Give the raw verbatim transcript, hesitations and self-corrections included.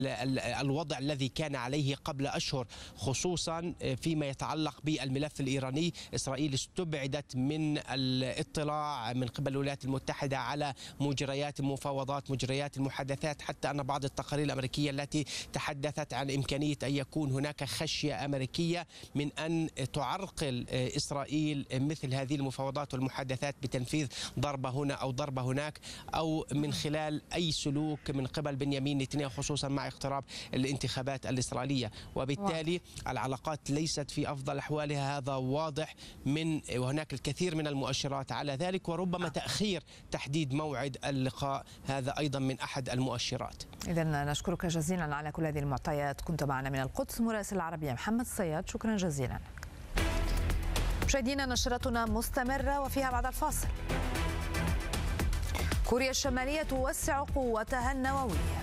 الوضع الذي كان عليه قبل أشهر، خصوصا فيما يتعلق بالملف الإيراني. إسرائيل استبعدت من الاطلاع من قبل الولايات المتحدة على مجريات المفاوضات، مجريات المحادثات، حتى أن بعض التقارير الأمريكية التي تحدثت عن إمكانية أن يكون هناك خشية أمريكية من أن تعرقل إسرائيل مثل هذه المفاوضات والمحادثات بتنفيذ ضربة هنا أو ضربة هناك، أو من خلال أي سلوك من قبل بنيامين نتنياهو، خصوصا مع اقتراب الانتخابات الإسرائيلية. وبالتالي اللعقات ليست في أفضل أحوالها، هذا واضح، من وهناك الكثير من المؤشرات على ذلك، وربما تأخير تحديد موعد اللقاء هذا أيضا من أحد المؤشرات. إذن نشكرك جزيلا على كل هذه المعطيات. كنت معنا من القدس مراسل العربية محمد صياد، شكرا جزيلا. مشاهدينا، نشرتنا مستمرة وفيها بعد الفاصل. كوريا الشمالية توسع قوتها النووية.